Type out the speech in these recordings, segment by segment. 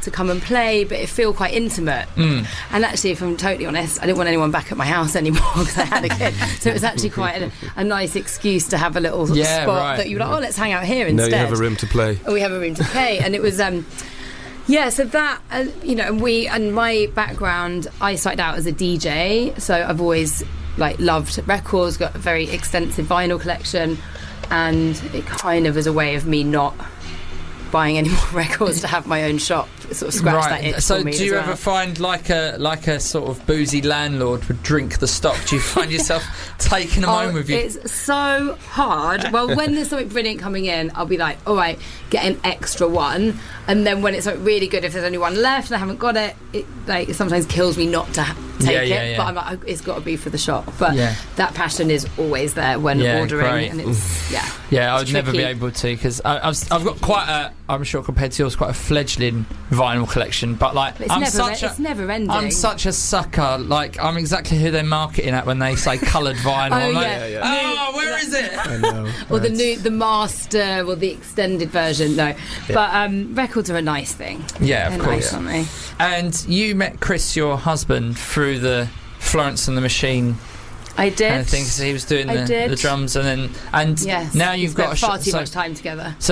to come and play, but it feel quite intimate. And actually, if I'm totally honest, I didn't want anyone back at my house anymore because I had a kid. So it was actually quite a nice excuse to have a little spot that you were like, oh, let's hang out here instead. Now you have a room to play. We have a room to play, and it was. So that and my background, I started out as a DJ, so I've always loved records, got a very extensive vinyl collection, and it kind of was a way of me not buying any more records to have my own shop, sort of scratch that itch so for me. Do you ever find like a sort of boozy landlord would drink the stock? Do you find yourself taking them home with you? It's so hard. Well, when there's something brilliant coming in, I'll be like, all right, get an extra one. And then when it's really good, if there's only one left and I haven't got it, it sometimes kills me not to take it. But I'm like, it's got to be for the shop. But that passion is always there when ordering. Great. And it's I would never be able to, because I've got quite a, I'm sure compared to yours, quite a fledgling vinyl collection. But it's never ending. I'm such a sucker. Like, I'm exactly who they're marketing at when they say coloured vinyl. Where is it? I know. Or the master or the extended version. No, but records are a nice thing. Yeah, of course. Nice, aren't they? And you met Chris, your husband, through the Florence and the Machine. I did. Kind of thing, because he was doing the drums, and now you've got far too much time together. So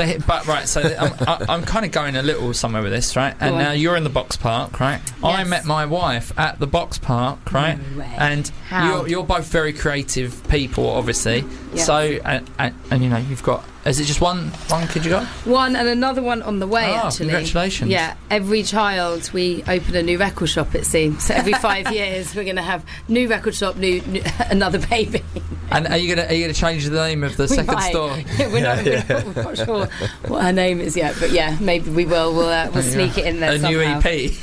I'm kind of going a little somewhere with this, right? And now you're in the Box Park, right? Yes. I met my wife at the Box Park, right? No way. And you're both very creative people, obviously. Yes. So and you've got. Is it just one kid you got? One, and another one on the way, actually. Congratulations. Yeah, every child, we open a new record shop, it seems. So every 5 years, we're going to have new record shop, new another baby. And are you gonna change the name of the second store? We're not sure what her name is yet, but maybe we will. We'll sneak it in there somehow. New EP.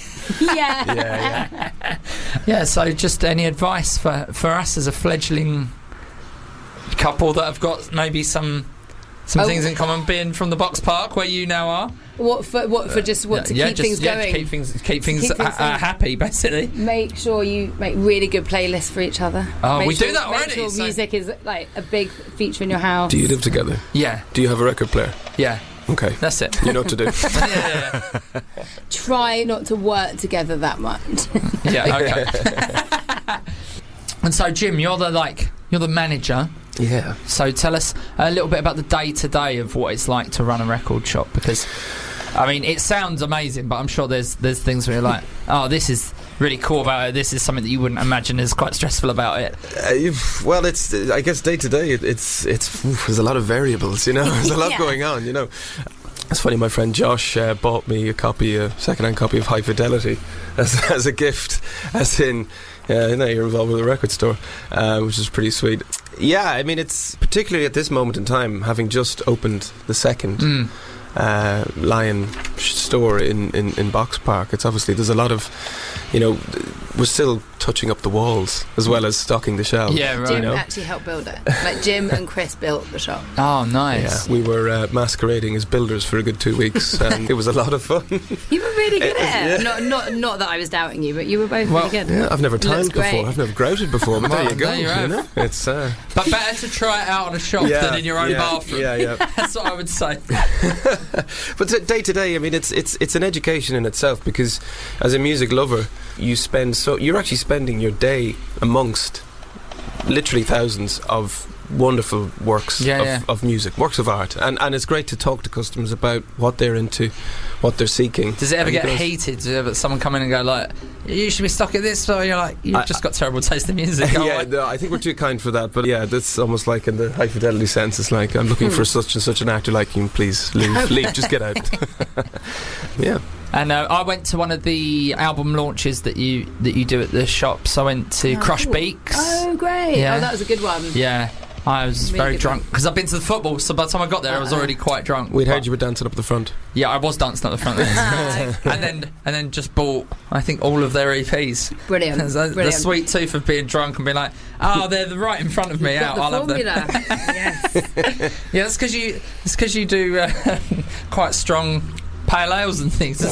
Yeah. So just any advice for us as a fledgling couple that have got maybe some things in common, being from the Box Park where you now are? To keep things going? To keep things happy, basically. Make sure you make really good playlists for each other. We do that already. Make sure music is like a big feature in your house. Do you live together? Yeah. Do you have a record player? Yeah. Okay. That's it. You know what to do. Yeah. Try not to work together that much. Okay. And so, Jim, you're the manager. Yeah. So tell us a little bit about the day-to-day of what it's like to run a record shop, because, I mean, it sounds amazing, but I'm sure there's things where you're like, oh, this is really cool about it. This is something that you wouldn't imagine is quite stressful about it. Well, it's I guess day-to-day, it's there's a lot of variables, there's a lot going on, It's funny, my friend Josh bought me a second-hand copy of High Fidelity as a gift, as in, you're involved with a record store, which is pretty sweet. Yeah, I mean, it's particularly at this moment in time, having just opened the second Lion store in Box Park. It's obviously, there's a lot of, we're still touching up the walls as well as stocking the shelves. Yeah, right. Jim actually helped build it. Jim and Chris built the shop. Oh, nice. Yeah, we were masquerading as builders for a good 2 weeks, and it was a lot of fun. You were really good at it. Not that I was doubting you, but you were both really good. Yeah, I've never timed before. I've never grouted before, but there you go. There you it's but better to try it out on a shop than in your own bathroom. Yeah. That's what I would say. But day to day, I mean, it's an education in itself, because as a music lover, you're actually spending your day amongst literally thousands of wonderful works of music, works of art, and it's great to talk to customers about what they're into, what they're seeking. Does it ever get heated? Does ever someone come in and go like, you should be stocking this, or you're like, you've just got terrible taste in music? No, I think we're too kind for that, but that's almost like in the High Fidelity sense. It's like, I'm looking for such and such an actor, like, you please leave, just get out. Yeah. And I went to one of the album launches that you do at the shops. I went to Crush Beaks. Oh, great. Yeah. Oh, that was a good one. Yeah. I was very drunk because I've been to the football, so by the time I got there I was already quite drunk. We'd heard you were dancing up the front. Yeah, I was dancing up the front and then just bought, I think, all of their EPs. Brilliant. The sweet tooth of being drunk and being like, they're right in front of me. I love them. Yes. Yeah, that's because you do quite strong pale ales and things.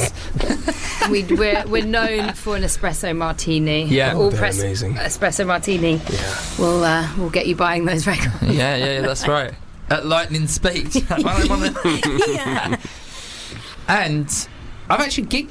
We're known for an espresso martini. Yeah, amazing. Espresso martini. Yeah, we'll get you buying those records. Yeah, that's right. At lightning speed. Yeah. And I've actually gigged